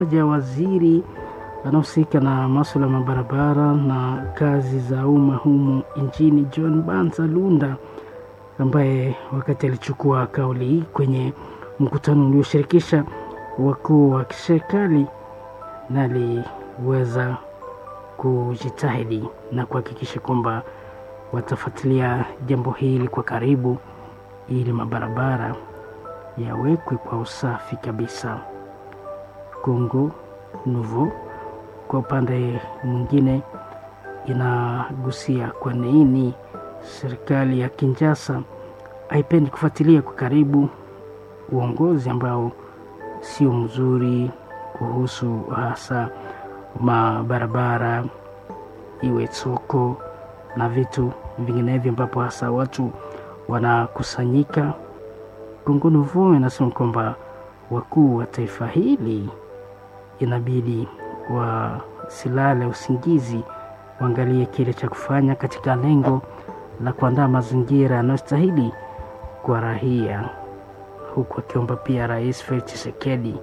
ya waziri anahusika na masuala ya barabara na kazi za umma humu nchini John Banza Lunda, ambaye wakati alichukua kauli kwenye mkutano ulioshirikisha wakuu wa serikali na aliweza kujitahidi na kuhakikisha kwamba watafuatilia jambo hili kwa karibu ili mabarabara yawekwe kwa usafi kabisa. Congo Nouveau kwa upande mwingine inagusia kwa nini serikali ya Kinshasa haipendi kufuatilia kwa karibu uongozi ambao sio mzuri kuhusu hasa mabarabara, iwe soko na vitu vinginevyo ambapo hasa watu wanakusanyika. Congo Nouveau inasema kwamba wakuu wa taifa hili inabidi wasilale usingizi, waangalie kile cha kufanya katika lengo la kuandaa mazingira yanayostahili kwa raia, huku akiomba pia Rais Felix Tshisekedi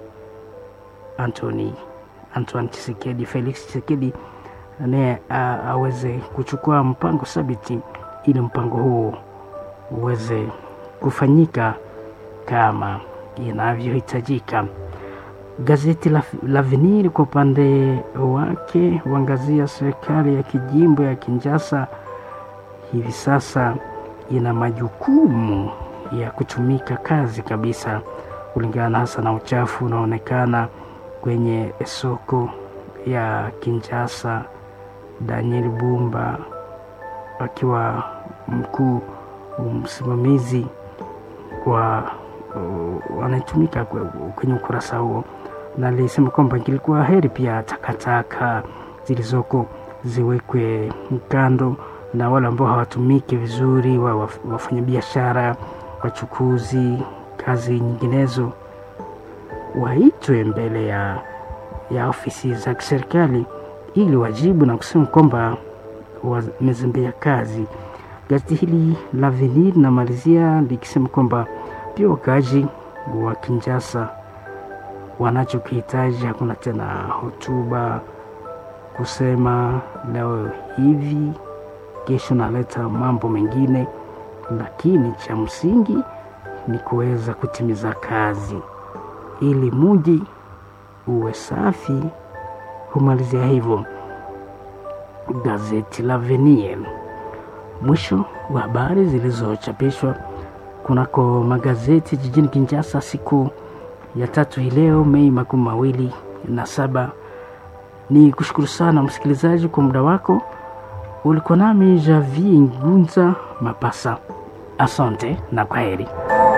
Felix Tshisekedi naye aweze kuchukua mpango thabiti ili mpango huo uweze kufanyika kama inavyohitajika. Gazeti la L'Avenir kwa upande wake huangazia serikali ya kijimbo ya Kinshasa hivi sasa ina majukumu ya kutumika kazi kabisa, kulingana hasa na uchafu unaonekana kwenye soko ya Kinshasa. Daniel Bumba akiwa mkuu msimamizi wanatumika kwenye ukurasa huo, na alisema kwamba ingilikuwa heri pia takataka zilizoko ziwekwe kando na wale ambao hawatumiki vizuri, wafanyabiashara, wachukuzi, kazi nyinginezo waitwe mbele ya ofisi za serikali ili wajibu na kusema kwamba wamezembea kazi. Gazeti hili la L'Avenir na malizia likisema kwamba pia wakazi wa Kinshasa wanachokihitaji hakuna tena hotuba kusema leo hivi kesho naleta mambo mengine, lakini cha msingi ni kuweza kutimiza kazi ili mji uwe safi. Humalizia hivyo gazeti la L'Avenir. Mwisho wa habari zilizochapishwa kunako magazeti jijini Kinshasa siku ya 3 hii leo Mei 27. Ni kushukuru sana msikilizaji kwa muda wako. Ulikuwa nami Javi Ngunza Mapasa. Asante na kwaheri.